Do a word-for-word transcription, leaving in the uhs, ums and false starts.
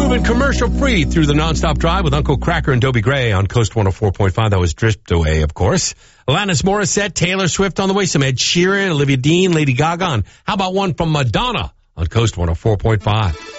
moving commercial-free through the nonstop drive with Uncle Kracker and Dobie Gray on Coast one oh four point five. That was Drift Away, of course. Alanis Morissette, Taylor Swift on the way, some Ed Sheeran, Olivia Dean, Lady Gaga, and how about one from Madonna on Coast one oh four point five.